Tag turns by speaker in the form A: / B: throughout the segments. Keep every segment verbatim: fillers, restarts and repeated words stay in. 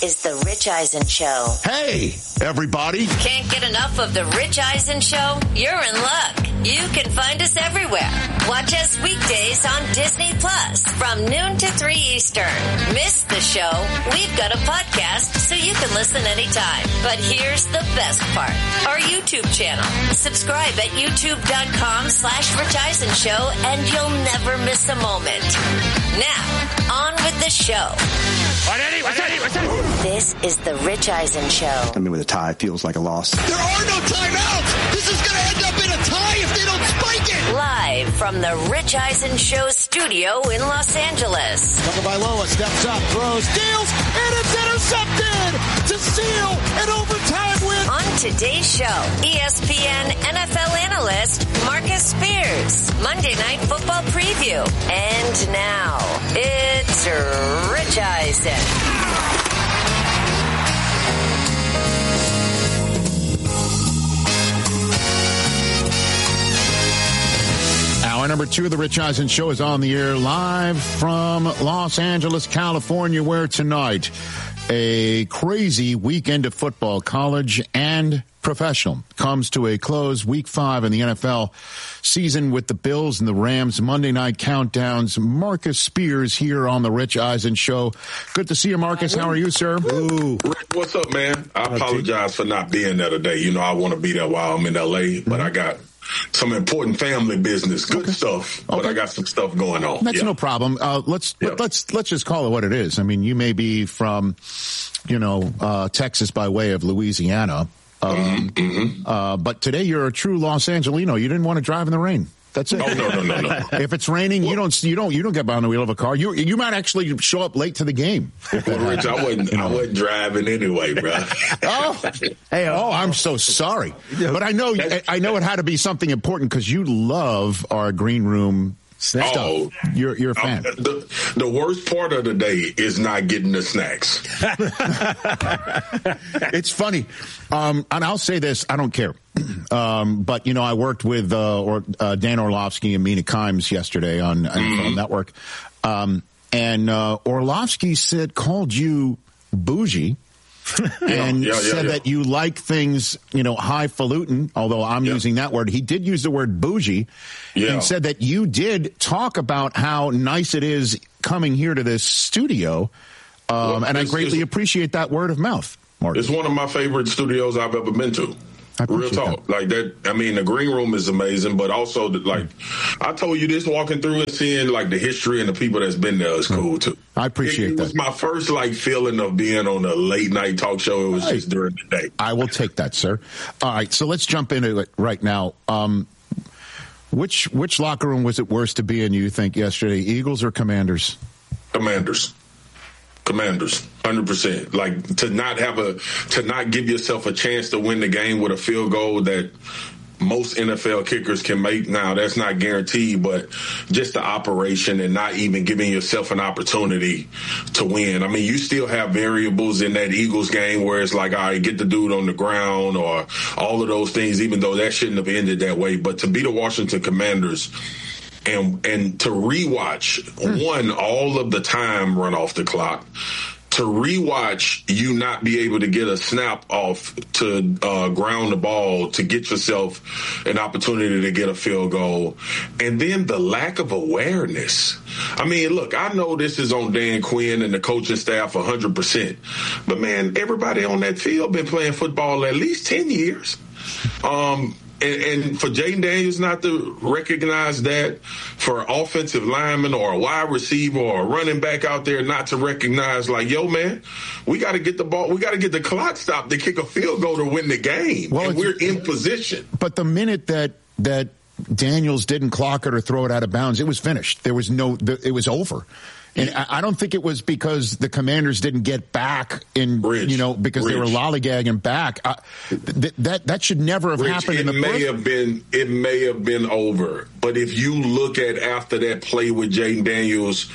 A: is the Rich Eisen Show.
B: Hey, everybody.
A: Can't get enough of the Rich Eisen Show? You're in luck. You can find us everywhere. Watch us weekdays on Disney Plus from noon to three Eastern. Miss the show? We've got a podcast so you can listen anytime. But here's the best part. Our YouTube channel. Subscribe at youtube.com slash Rich Eisen Show and you'll never miss a moment. Now, on with the show. This is the Rich Eisen Show.
C: I mean, with a tie, it feels like a loss.
D: There are no timeouts. This is going to end up in a tie if they don't spike it.
A: Live from the Rich Eisen Show studio in Los Angeles.
D: Tagovailoa steps up, throws, deals, and it's intercepted to seal an overtime win.
A: On today's show, E S P N N F L analyst Marcus Spears. Monday Night Football preview. And now, it's Rich Eisen.
B: Hour number two of the Rich Eisen Show is on the air live from Los Angeles, California, where tonight a crazy weekend of football, college and professional, comes to a close. Week five in the N F L season with the Bills and the Rams. Monday night countdowns. Marcus Spears here on the Rich Eisen Show. Good to see you, Marcus. How are you, sir?
E: Ooh. Rick, what's up, man? I apologize for not being there today. You know, I want to be there while I'm in L A, but I got some important family business, good okay. stuff, but okay. I got some stuff going on.
B: That's
E: yeah.
B: no problem. Uh, let's yeah. let, let's let's just call it what it is. I mean, you may be from, you know, uh, Texas by way of Louisiana, um, mm-hmm. uh, but today you're a true Los Angelino. You didn't want to drive in the rain. That's it.
E: Oh, no, no, no, no.
B: If it's raining, you don't, you don't, you don't get behind the wheel of a car. You, you might actually show up late to the game.
E: Well, Rich, I wasn't, I wasn't driving anyway, bro.
B: oh, hey, oh, I'm so sorry. But I know, I know it had to be something important because you love our green room stuff. Oh, you're, you're a fan.
E: Um, the, the worst part of the day is not getting the snacks.
B: It's funny. Um, and I'll say this, I don't care. Um, but, you know, I worked with uh, or, uh, Dan Orlovsky and Mina Kimes yesterday on N F L mm-hmm. Network. Um, and uh, Orlovsky said, called you bougie. and
E: yeah, yeah,
B: said
E: yeah.
B: that you like things, you know, highfalutin, although I'm yeah. using that word. He did use the word bougie
E: yeah.
B: and said that you did talk about how nice it is coming here to this studio. Um, well, and I greatly appreciate that word of mouth, Martin.
E: It's one of my favorite studios I've ever been to. Real talk. That. Like that, I mean, the green room is amazing, but also, the, like, I told you this walking through and seeing, like, the history and the people that's been there is cool, too.
B: I appreciate
E: it, it
B: that.
E: It was my first, like, feeling of being on a late-night talk show. It was right. just during the day.
B: I will take that, sir. All right, so let's jump into it right now. Um, which which locker room was it worse to be in, you think, yesterday, Eagles or Commanders?
E: Commanders. Commanders, one hundred percent. Like, to not have a, to not give yourself a chance to win the game with a field goal that most N F L kickers can make. Now, that's not guaranteed, but just the operation and not even giving yourself an opportunity to win. I mean, you still have variables in that Eagles game where it's like, all right, get the dude on the ground or all of those things, even though that shouldn't have ended that way. But to beat the Washington Commanders, And and to rewatch, mm. one, all of the time run off the clock, to rewatch you not be able to get a snap off to uh, ground the ball to get yourself an opportunity to get a field goal, and then the lack of awareness. I mean, look, I know this is on Dan Quinn and the coaching staff one hundred percent, but, man, everybody on that field been playing football at least ten years. Um And, and for Jayden Daniels not to recognize that, for offensive lineman or a wide receiver or a running back out there not to recognize, like, yo, man, we got to get the ball, we got to get the clock stopped to kick a field goal to win the game. Well, and we're in position.
B: But the minute that that Daniels didn't clock it or throw it out of bounds, it was finished. There was no, it was over. And I don't think it was because the Commanders didn't get back in,
E: Rich,
B: you know, because
E: Rich.
B: they were lollygagging back. Uh, th- that that should never have
E: Rich,
B: happened.
E: It
B: in the
E: may
B: first...
E: have been, it may have been over. But if you look at after that play with Jayden Daniels,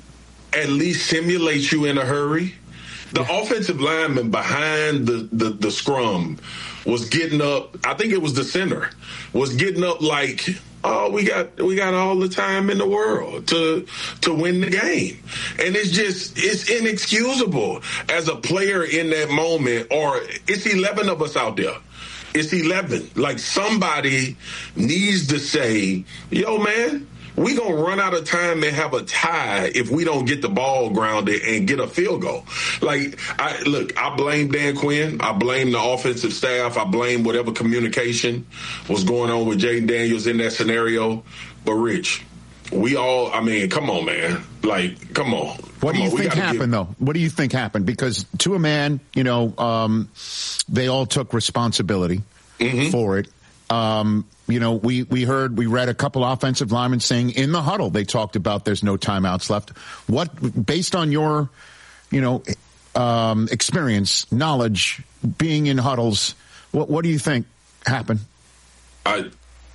E: at least simulate you in a hurry. The yeah. offensive lineman behind the, the the scrum was getting up. I think it was the center was getting up like oh, we got we got all the time in the world to to win the game. And it's just, it's inexcusable as a player in that moment, or it's eleven of us out there. It's eleven. Like, somebody needs to say, yo, man, we going to run out of time and have a tie if we don't get the ball grounded and get a field goal. Like, I look, I blame Dan Quinn. I blame the offensive staff. I blame whatever communication was going on with Jayden Daniels in that scenario. But, Rich, we all, I mean, come on, man. Like, come on.
B: What
E: come
B: do you
E: on.
B: think happened, give- though? What do you think happened? Because to a man, you know, um, they all took responsibility mm-hmm. for it. Um, you know, we, we heard, we read a couple offensive linemen saying in the huddle, they talked about there's no timeouts left. What, based on your, you know, um, experience, knowledge, being in huddles, what, what do you think happened?
E: I,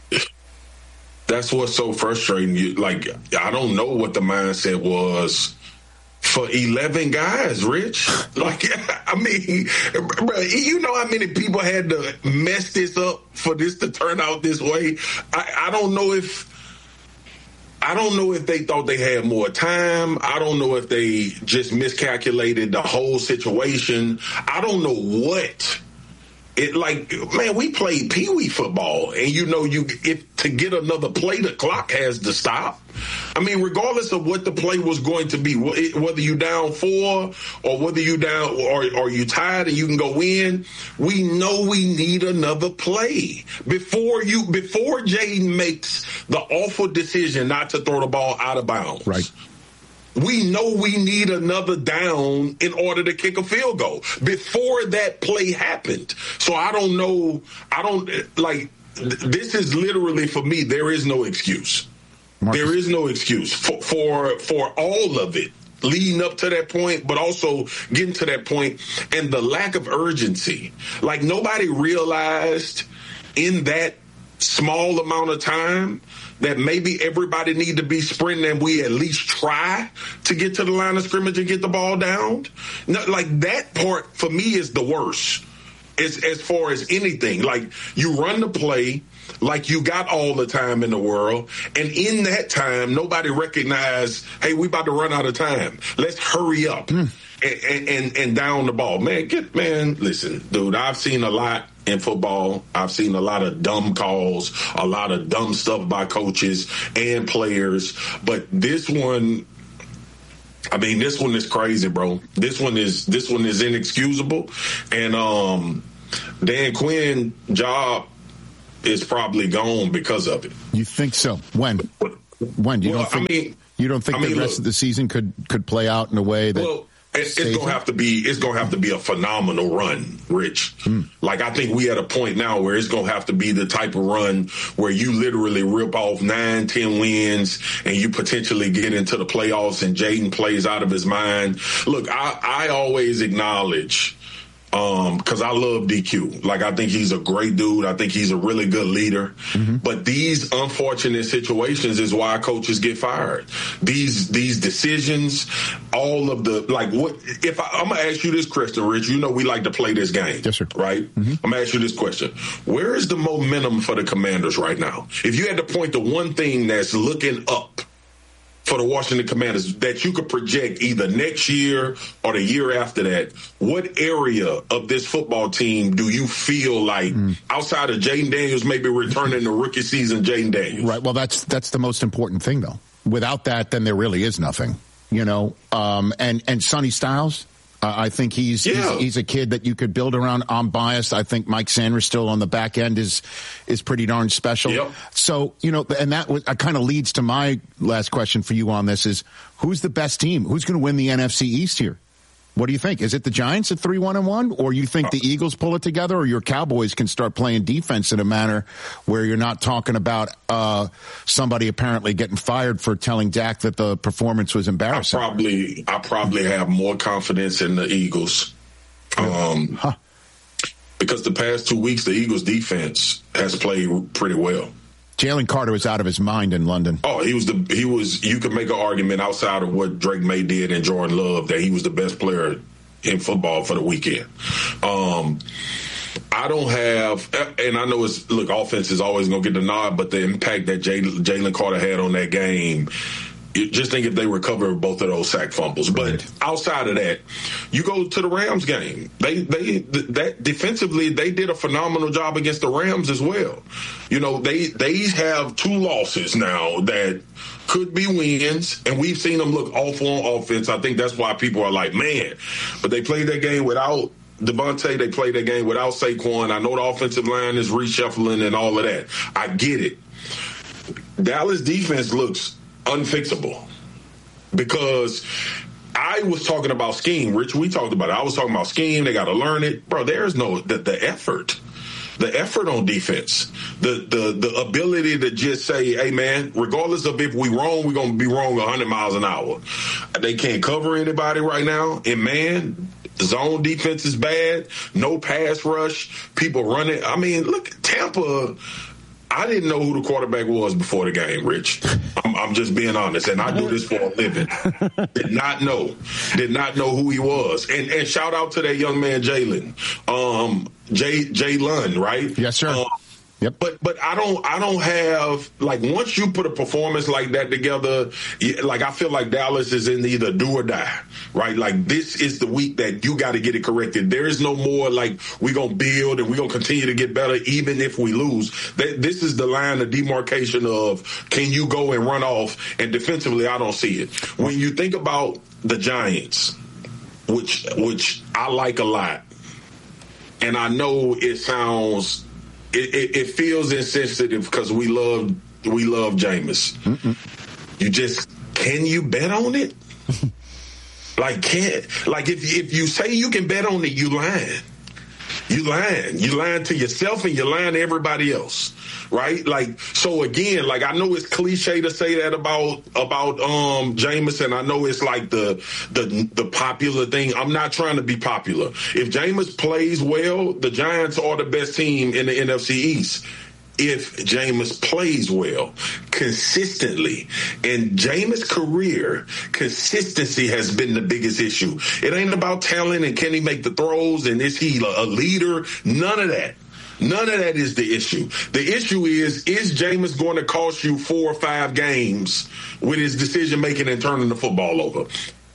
E: that's what's so frustrating. You, like, I don't know what the mindset was for eleven guys, Rich. Like, I mean, bro, you know how many people had to mess this up for this to turn out this way? I, I don't know if I don't know if they thought they had more time. I don't know if they just miscalculated the whole situation. I don't know what. It like, man, we played peewee football, and you know, you if to get another play, the clock has to stop. I mean, regardless of what the play was going to be, whether you down four or whether you down or, or you tied and you can go in, we know we need another play before you before Jayden makes the awful decision not to throw the ball out of bounds.
B: Right.
E: We know we need another down in order to kick a field goal before that play happened. So I don't know. I don't like this is literally for me. There is no excuse. Marcus. There is no excuse for, for, for all of it leading up to that point, but also getting to that point and the lack of urgency. Like nobody realized in that small amount of time that maybe everybody need to be sprinting and we at least try to get to the line of scrimmage and get the ball down. No, like that part for me is the worst as, as far as anything. Like you run the play like you got all the time in the world, and in that time, nobody recognized, hey, we about to run out of time. Let's hurry up mm. and, and, and down the ball. Man, get man, listen, dude, I've seen a lot in football. I've seen a lot of dumb calls, a lot of dumb stuff by coaches and players. But this one, I mean, this one is crazy, bro. This one is this one is inexcusable. And um, Dan Quinn job is probably gone because of it.
B: You think so? When? When? You
E: well,
B: don't think?
E: I mean,
B: you don't think I mean, the rest look, of the season could could play out in a way that?
E: Well, It's, it's gonna have to be. It's gonna have to be a phenomenal run, Rich. Mm. Like I think we at a point now where it's gonna have to be the type of run where you literally rip off nine, ten wins, and you potentially get into the playoffs, and Jayden plays out of his mind. Look, I, I always acknowledge. Um, cause I love D Q. Like, I think he's a great dude. I think he's a really good leader. Mm-hmm. But these unfortunate situations is why coaches get fired. These, these decisions, all of the, like, what, if I, I'm gonna ask you this question, Rich, you know, we like to play this game.
B: Yes, sir.
E: Right? Mm-hmm. I'm gonna ask you this question. Where is the momentum for the Commanders right now? If you had to point to one thing that's looking up for the Washington Commanders that you could project either next year or the year after that, what area of this football team do you feel like mm. outside of Jayden Daniels maybe returning the rookie season Jayden Daniels?
B: Right. Well, that's that's the most important thing, though. Without that, then there really is nothing, you know. Um, and, and Sonny Styles, uh, I think he's, yeah. he's he's a kid that you could build around. I'm biased. I think Mike Sanders still on the back end is is pretty darn special.
E: Yep.
B: So, you know, and that was, uh, kind of leads to my last question for you on this is, who's the best team? Who's going to win the N F C East here? What do you think? Is it the Giants at three one and one, or you think the Eagles pull it together, or your Cowboys can start playing defense in a manner where you're not talking about uh, somebody apparently getting fired for telling Dak that the performance was embarrassing?
E: I probably, I probably have more confidence in the Eagles, um, huh. because the past two weeks the Eagles defense has played pretty well.
B: Jalen Carter was out of his mind in London.
E: Oh, he was the he was. You could make an argument outside of what Drake May did and Jordan Love that he was the best player in football for the weekend. Um, I don't have, and I know it's, look, offense is always going to get the nod, but the impact that Jalen Carter had on that game, just think if they recover both of those sack fumbles. But right. outside of that, you go to the Rams game. They, they, that defensively, they did a phenomenal job against the Rams as well. You know, they, they have two losses now that could be wins, and we've seen them look awful on offense. I think that's why people are like, man, but they played that game without Devontae, they played that game without Saquon. I know the offensive line is reshuffling and all of that. I get it. Dallas defense looks unfixable because I was talking about scheme. Rich, we talked about it. I was talking about scheme. They got to learn it. Bro, there's no the, the effort. The effort on defense, the, the the ability to just say, hey, man, regardless of if we wrong, we're going to be wrong one hundred miles an hour. They can't cover anybody right now. And, man, zone defense is bad. No pass rush. People running. I mean, look, Tampa, I didn't know who the quarterback was before the game, Rich. I'm, I'm just being honest, and I do this for a living. Did not know. Did not know who he was. And and shout out to that young man, Jalen. Um, Jay Jalen, right?
B: Yes, sir. Um, Yep.
E: But but I don't I don't have, like, once you put a performance like that together, like, I feel like Dallas is in either do or die, right? Like, this is the week that you got to get it corrected. There is no more like we're going to build and we're going to continue to get better even if we lose. This is the line of demarcation of can you go and run off, and defensively I don't see it. When you think about the Giants, which which I like a lot, and I know it sounds It, it, it feels insensitive because we love we love Jameis. Mm-mm. You just can you bet on it? like can't like if if you say you can bet on it, you lying. You lying. You lying to yourself and you lying to everybody else, right? Like, so again, like, I know it's cliche to say that about about um Jameis, and I know it's like the the the popular thing. I'm not trying to be popular. If Jameis plays well, the Giants are the best team in the N F C East. If Jameis plays well, consistently. In Jameis' career, consistency has been the biggest issue. It ain't about talent and can he make the throws and is he a leader? None of that. None of that is the issue. The issue is, is Jameis going to cost you four or five games with his decision-making and turning the football over?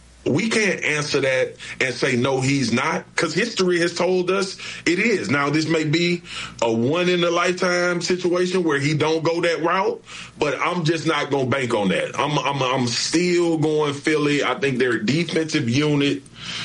E: We can't answer that and say, no, he's not, because history has told us it is. Now, this may be a one-in-a-lifetime situation where he don't go that route, but I'm just not going to bank on that. I'm, I'm, I'm still going Philly. I think their defensive unit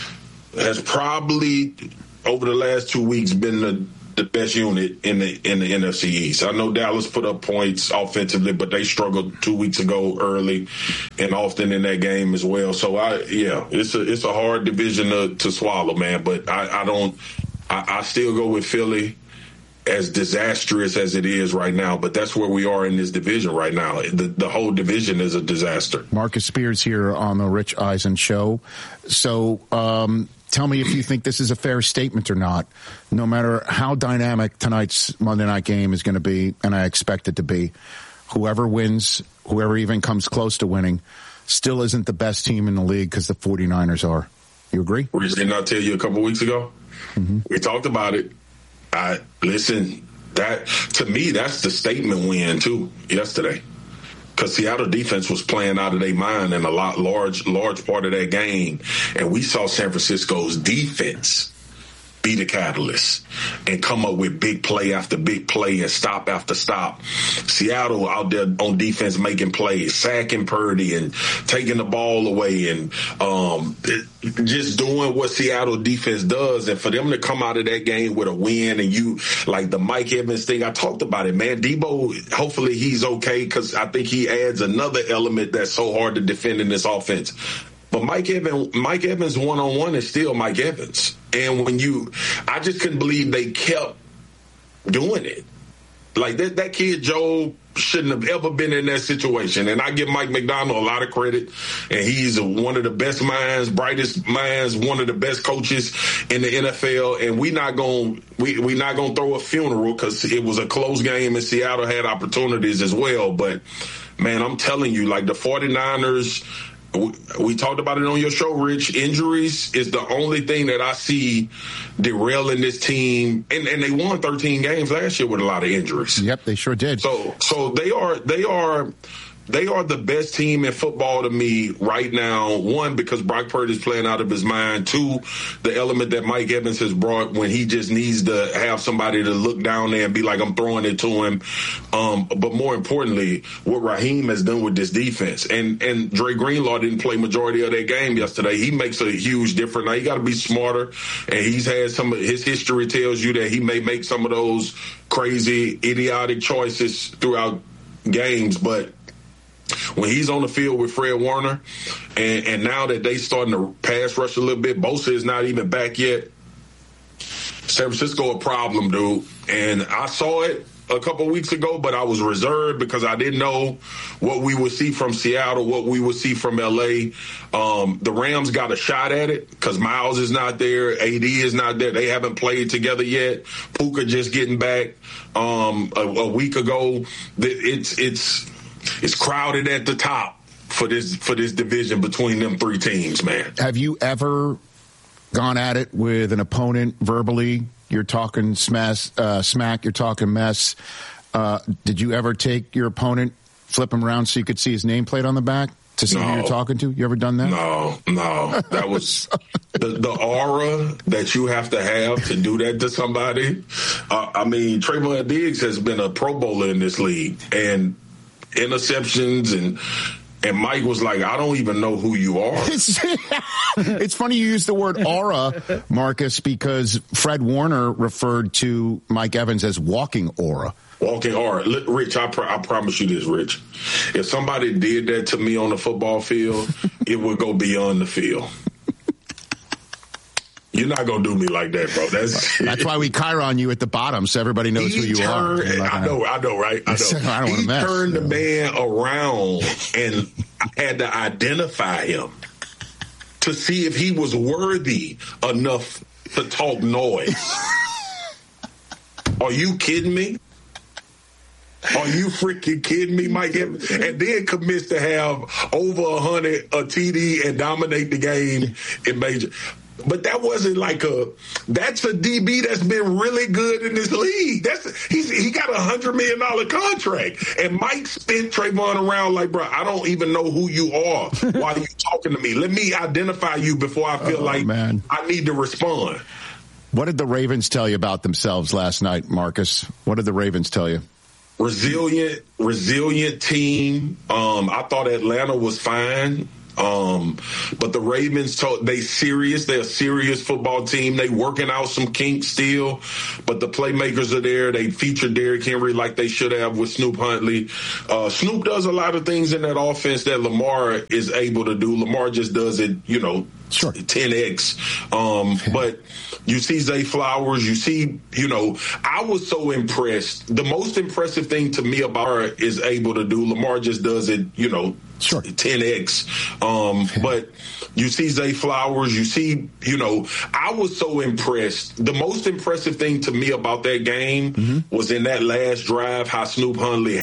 E: has probably, over the last two weeks, been the the best unit in the in the N F C East. I know Dallas put up points offensively, but they struggled two weeks ago early and often in that game as well. So I, yeah, it's a it's a hard division to, to swallow, man. But I, I don't, I, I still go with Philly, as disastrous as it is right now. But that's where we are in this division right now. The the whole division is a disaster.
B: Marcus Spears here on the Rich Eisen Show. So, um, tell me if you think this is a fair statement or not. No matter how dynamic tonight's Monday night game is going to be, and I expect it to be, whoever wins, whoever even comes close to winning, still isn't the best team in the league because the 49ers are. You agree?
E: Didn't I tell you a couple weeks ago?
B: Mm-hmm.
E: We talked about it. I listen, that to me, that's the statement win, too, yesterday. Because Seattle defense was playing out of their mind in a lot large, large part of that game. And we saw San Francisco's defense be the catalyst and come up with big play after big play and stop after stop. Seattle out there on defense making plays, sacking Purdy and taking the ball away and um, just doing what Seattle defense does. And for them to come out of that game with a win, and you, like the Mike Evans thing, I talked about it, man. Debo, hopefully he's okay, because I think he adds another element that's so hard to defend in this offense. But Mike Evans, Mike Evans one-on-one is still Mike Evans. And when you, I just couldn't believe they kept doing it. Like that, that kid, Joe, shouldn't have ever been in that situation. And I give Mike McDonald a lot of credit. And he's one of the best minds, brightest minds, one of the best coaches in the N F L. And we not going, we we not going to throw a funeral, because it was a close game and Seattle had opportunities as well. But man, I'm telling you, like the 49ers, we, we talked about it on your show, Rich. Injuries is the only thing that I see derailing this team. And, and they won thirteen games last year with a lot of injuries.
B: Yep, they sure did.
E: So, so they are, they are, They are the best team in football to me right now. One, because Brock Purdy is playing out of his mind. Two, the element that Mike Evans has brought when he just needs to have somebody to look down there and be like, I'm throwing it to him. Um, but more importantly, what Raheem has done with this defense. And and Dre Greenlaw didn't play majority of that game yesterday. He makes a huge difference. Now, you got to be smarter. And he's had some of his history tells you that he may make some of those crazy, idiotic choices throughout games. But when he's on the field with Fred Warner, and, and now that they starting to pass rush a little bit, Bosa is not even back yet. San Francisco a problem, dude. And I saw it a couple weeks ago, but I was reserved because I didn't know what we would see from Seattle, what we would see from L A. Um, the Rams got a shot at it because Miles is not there, A D is not there. They haven't played together yet. Puka just getting back um, a, a week ago. It's it's. It's crowded at the top for this for this division between them three teams, man.
B: Have you ever gone at it with an opponent verbally? You're talking smash, uh, smack, you're talking mess. Uh, did you ever take your opponent, flip him around so you could see his nameplate on the back to see
E: no.
B: who you're talking to? You ever done that?
E: No, no. That was the, the aura that you have to have to do that to somebody. Uh, I mean, Trayvon Diggs has been a Pro Bowler in this league, and interceptions, and and Mike was like, I don't even know who you are.
B: It's, it's funny you use the word aura, Marcus, because Fred Warner referred to Mike Evans as walking aura.
E: Walking aura. Rich, I, pr- I promise you this, Rich. If somebody did that to me on the football field, it would go beyond the field. You're not going to do me like that, bro. That's
B: That's why we Chiron you at the bottom so everybody knows
E: he
B: who you
E: turned,
B: are. Like,
E: I know, I know, right? I know.
B: I don't want
E: he
B: to mess.
E: turned the man around and I had to identify him to see if he was worthy enough to talk noise. Are you kidding me? Are you freaking kidding me, Mike Evans? And then commits to have over a hundred, a T D, and dominate the game in major. But that wasn't like a, that's a D B that's been really good in this league. That's he's, he got a hundred million dollar contract. And Mike spent Trayvon around like, bro, I don't even know who you are while you talking to me. Let me identify you before I feel oh, like man. I need to respond.
B: What did the Ravens tell you about themselves last night, Marcus? What did the Ravens tell you?
E: Resilient, resilient team. Um, I thought Atlanta was fine. Um, but the Ravens told they serious. They're a serious football team. They working out some kinks still, but the playmakers are there. They feature Derrick Henry like they should have with Snoop Huntley. Uh, Snoop does a lot of things in that offense that Lamar is able to do. Lamar just does it, you know, sure. ten X. Um, but you see Zay Flowers, you see, you know, I was so impressed. The most impressive thing to me about her is able to do. Lamar just does it, you know, sure. ten X. Um, but you see Zay Flowers, you see, you know, I was so impressed. The most impressive thing to me about that game mm-hmm. was in that last drive, how Snoop Huntley